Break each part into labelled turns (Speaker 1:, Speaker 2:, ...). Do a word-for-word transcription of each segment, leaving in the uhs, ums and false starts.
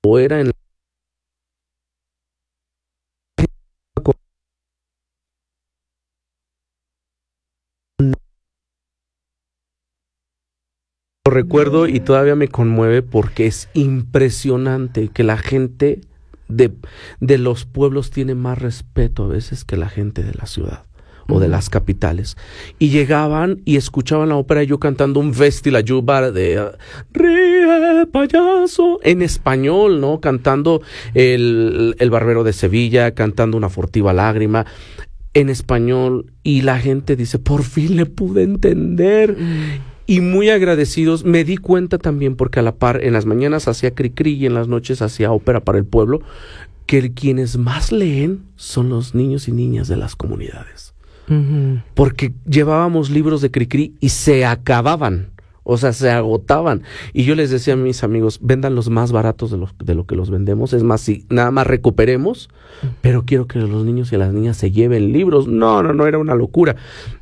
Speaker 1: era en lo recuerdo y todavía me conmueve porque es impresionante que la gente de, de los pueblos tiene más respeto a veces que la gente de la ciudad o de las capitales. Y llegaban y escuchaban la ópera, yo cantando un Vesti la Yuba de uh, Ríe payaso, en español, ¿no? Cantando el, el Barbero de Sevilla, cantando Una furtiva lágrima, en español, y la gente dice, por fin le pude entender. Mm. Y muy agradecidos, me di cuenta también, porque a la par, en las mañanas hacía cri-cri y en las noches hacía ópera para el pueblo, que quienes más leen son los niños y niñas de las comunidades. Uh-huh. Porque llevábamos libros de cri-cri y se acababan, o sea, se agotaban. Y yo les decía a mis amigos, vendan los más baratos de lo, de lo que los vendemos. Es más, si nada más recuperemos, uh-huh. pero quiero que los niños y las niñas se lleven libros. No, no, no, era una locura.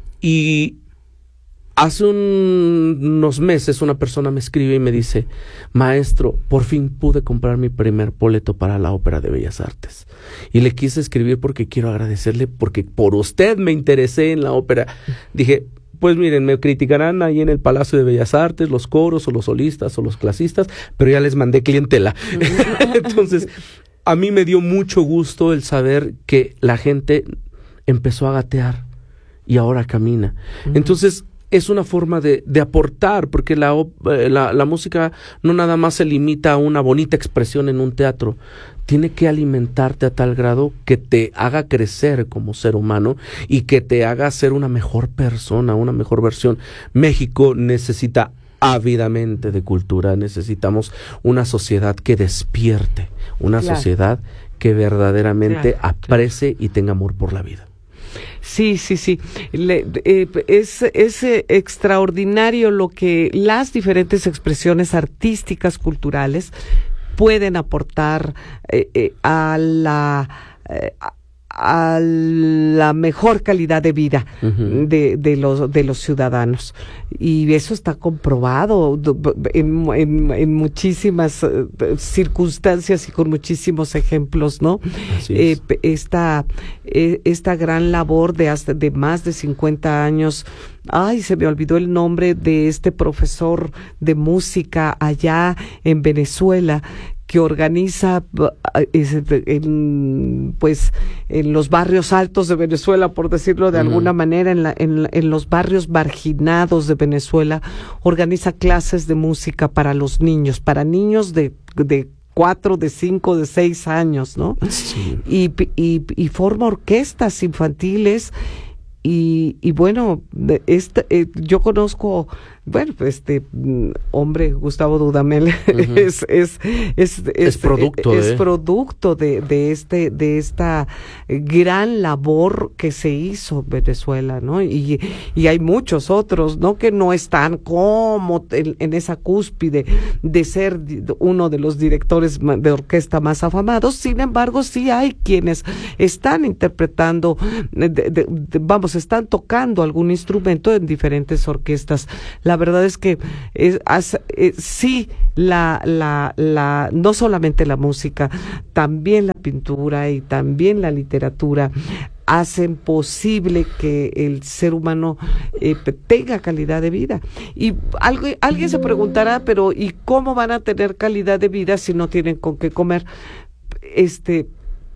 Speaker 1: Y hace un, unos meses una persona me escribe y me dice, maestro, por fin pude comprar mi primer boleto para la Ópera de Bellas Artes. Y le quise escribir porque quiero agradecerle, porque por usted me interesé en la ópera. Dije, pues miren, me criticarán ahí en el Palacio de Bellas Artes, los coros o los solistas o los clasistas, pero ya les mandé clientela. Entonces, a mí me dio mucho gusto el saber que la gente empezó a gatear y ahora camina. Entonces, es una forma de, de aportar, porque la, la, la música no nada más se limita a una bonita expresión en un teatro, tiene que alimentarte a tal grado que te haga crecer como ser humano y que te haga ser una mejor persona, una mejor versión. México necesita ávidamente de cultura, necesitamos una sociedad que despierte, una claro. sociedad que verdaderamente claro, aprecie claro. y tenga amor por la vida.
Speaker 2: Sí, sí, sí. Le, eh, es, es eh, extraordinario lo que las diferentes expresiones artísticas, culturales, pueden aportar eh, eh, a la... Eh, a, a la mejor calidad de vida uh-huh. de, de los de los ciudadanos, y eso está comprobado en, en, en muchísimas uh, circunstancias y con muchísimos ejemplos, ¿no? Eh, esta eh, esta gran labor de hasta de más de cincuenta años. Ay, se me olvidó el nombre de este profesor de música allá en Venezuela, que organiza en, pues en los barrios altos de Venezuela, por decirlo de uh-huh. alguna manera, en, la, en, en los barrios marginados de Venezuela, organiza clases de música para los niños, para niños de, de cuatro, de cinco, de seis años, ¿no? Sí. Y, y, y forma orquestas infantiles. Y, y bueno, este, eh, yo conozco, bueno, este hombre, Gustavo Dudamel, uh-huh. es, es, es, es,
Speaker 1: es producto,
Speaker 2: es
Speaker 1: de...
Speaker 2: producto de, de este, de esta gran labor que se hizo en Venezuela, ¿no? Y, y hay muchos otros, ¿no? Que no están como en, en esa cúspide de ser uno de los directores de orquesta más afamados. Sin embargo, sí hay quienes están interpretando, de, de, de, vamos, están tocando algún instrumento en diferentes orquestas. La verdad es que es, es, es, sí, la, la, la, no solamente la música, también la pintura y también la literatura hacen posible que el ser humano eh, tenga calidad de vida. Y algo, alguien se preguntará, pero ¿y cómo van a tener calidad de vida si no tienen con qué comer? Este,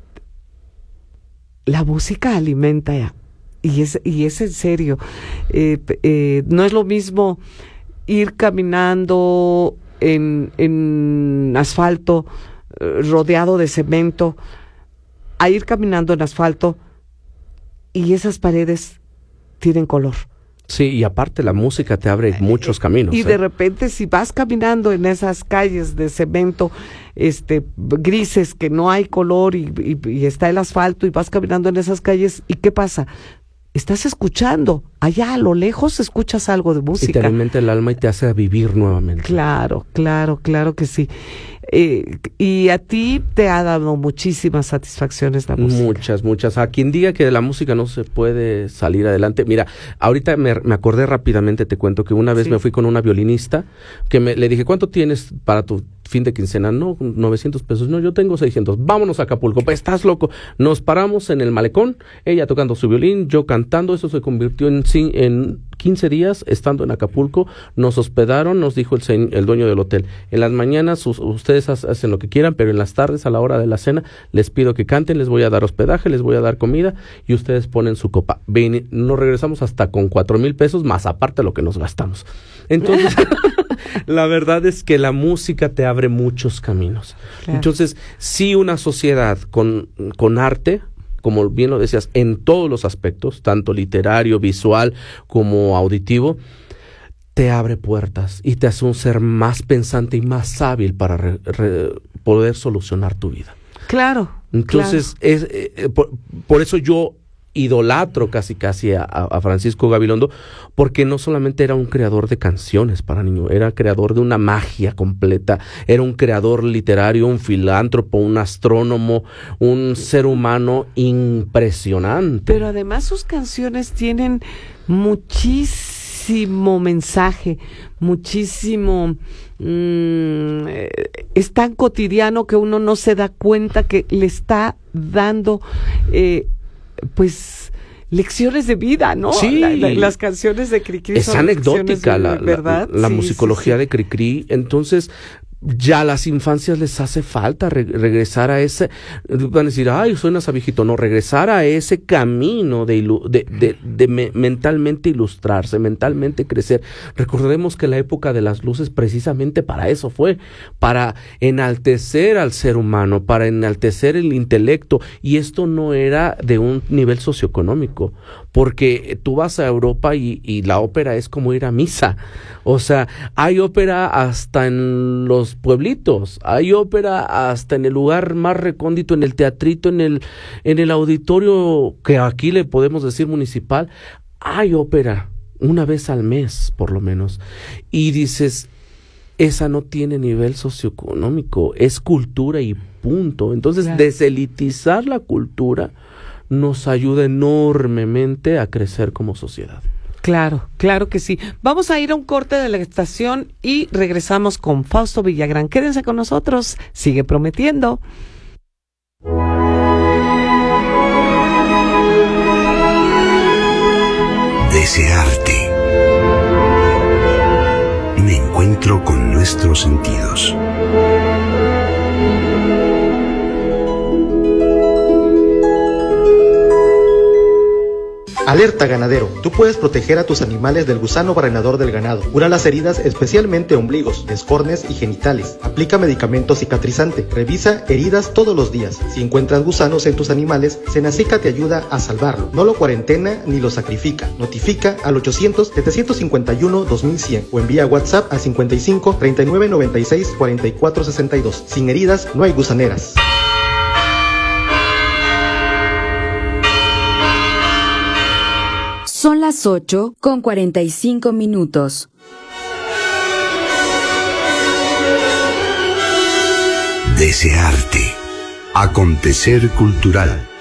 Speaker 2: la música alimenta ya. Y es, y es en serio, eh, eh, no es lo mismo ir caminando en, en asfalto eh, rodeado de cemento, a ir caminando en asfalto y esas paredes tienen color.
Speaker 1: Sí, y aparte la música te abre muchos caminos.
Speaker 2: Y
Speaker 1: ¿eh?
Speaker 2: de repente si vas caminando en esas calles de cemento, este, grises, que no hay color y, y, y está el asfalto y vas caminando en esas calles, ¿y qué pasa? Estás escuchando, allá a lo lejos escuchas algo de música.
Speaker 1: Y te alimenta el alma y te hace vivir nuevamente.
Speaker 2: Claro, claro, claro que sí. Eh, y a ti te ha dado muchísimas satisfacciones la música.
Speaker 1: Muchas, muchas. A quien diga que de la música no se puede salir adelante. Mira, ahorita me, me acordé rápidamente, te cuento que una vez sí. me fui con una violinista, que me, le dije, ¿cuánto tienes para tu fin de quincena, no, novecientos pesos, no, yo tengo seiscientos, vámonos a Acapulco, pues estás loco. Nos paramos en el malecón, ella tocando su violín, yo cantando, eso se convirtió en, en quince días estando en Acapulco, nos hospedaron, nos dijo el, señ- el dueño del hotel, en las mañanas us- ustedes hacen lo que quieran, pero en las tardes a la hora de la cena les pido que canten, les voy a dar hospedaje, les voy a dar comida y ustedes ponen su copa. Ven, nos regresamos hasta con cuatro mil pesos, más aparte lo que nos gastamos. Entonces, la verdad es que la música te abre muchos caminos. Claro. Entonces, sí, una sociedad con, con arte, como bien lo decías, en todos los aspectos, tanto literario, visual, como auditivo, te abre puertas y te hace un ser más pensante y más hábil para re, re, poder solucionar tu vida.
Speaker 2: Claro.
Speaker 1: Entonces, claro. Es, eh, por, por eso yo idolatro casi casi a, a Francisco Gabilondo, porque no solamente era un creador de canciones para niños, era creador de una magia completa, era un creador literario, un filántropo, un astrónomo, un ser humano impresionante.
Speaker 2: Pero además sus canciones tienen muchísimo mensaje, muchísimo... Mm, es tan cotidiano que uno no se da cuenta que le está dando... Eh, pues lecciones de vida, ¿no?
Speaker 1: Sí.
Speaker 2: La, la, las canciones de Cricri
Speaker 1: es
Speaker 2: son
Speaker 1: anecdótica
Speaker 2: de,
Speaker 1: la,
Speaker 2: ¿verdad?
Speaker 1: la, la
Speaker 2: sí,
Speaker 1: musicología
Speaker 2: sí, sí.
Speaker 1: de Cricri. Entonces, ya a las infancias les hace falta re- regresar a ese, van a decir, ay, suenas a viejito, no, regresar a ese camino de, ilu- de, de, de me- mentalmente ilustrarse, mentalmente crecer. Recordemos que la época de las luces precisamente para eso fue, para enaltecer al ser humano, para enaltecer el intelecto, y esto no era de un nivel socioeconómico, porque tú vas a Europa y, y la ópera es como ir a misa. O sea, hay ópera hasta en los pueblitos, hay ópera hasta en el lugar más recóndito, en el teatrito, en el, en el auditorio que aquí le podemos decir municipal, hay ópera una vez al mes, por lo menos. Y dices, esa no tiene nivel socioeconómico, es cultura y punto. Entonces, claro, deselitizar la cultura nos ayuda enormemente a crecer como sociedad.
Speaker 2: Claro, claro que sí. Vamos a ir a un corte de la estación y regresamos con Fausto Villagrán. Quédense con nosotros, sigue prometiendo.
Speaker 3: Desearte. Me encuentro con nuestros sentidos.
Speaker 4: Alerta ganadero, tú puedes proteger a tus animales del gusano barrenador del ganado. Cura las heridas, especialmente ombligos, descornes y genitales. Aplica medicamento cicatrizante. Revisa heridas todos los días. Si encuentras gusanos en tus animales, Senacica te ayuda a salvarlo. No lo cuarentena ni lo sacrifica. Notifica al ochocientos, setecientos cincuenta y uno, dos mil cien o envía WhatsApp al cincuenta y cinco, treinta y nueve, noventa y seis, cuarenta y cuatro sesenta y dos. Sin heridas no hay gusaneras.
Speaker 5: Son las ocho con cuarenta y cinco minutos.
Speaker 3: Desearte. Acontecer cultural.